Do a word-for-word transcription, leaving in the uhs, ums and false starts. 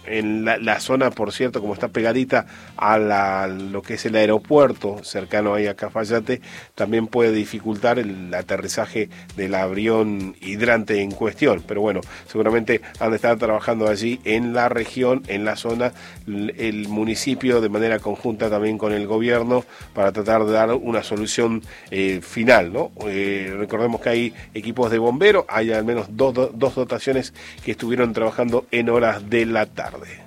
en la, la zona, por cierto, como está pegadita a la, lo que es el aeropuerto, cercano ahí a Cafayate, también puede dificultar el aterrizaje del avión hidrante en cuestión. Pero bueno, seguramente han de estar trabajando allí en la región, en la zona, el municipio de manera conjunta también con el gobierno para tratar de dar una solución eh, final, ¿no? Eh, recordemos que hay equipos de bomberos, hay al menos dos, dos dotaciones que estuvieron trabajando en horas de la tarde.